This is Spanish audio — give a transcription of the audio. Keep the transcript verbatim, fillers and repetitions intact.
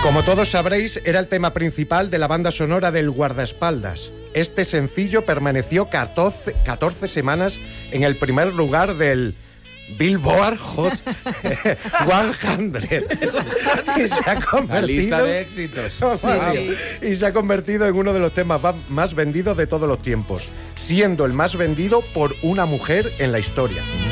Como todos sabréis, era el tema principal de la banda sonora del Guardaespaldas. Este sencillo permaneció catorce, catorce semanas en el primer lugar del Billboard Hot cien. Y se ha convertido, la lista de éxitos. Oh, sí, sí. Y se ha convertido en uno de los temas más vendidos de todos los tiempos, siendo el más vendido por una mujer en la historia.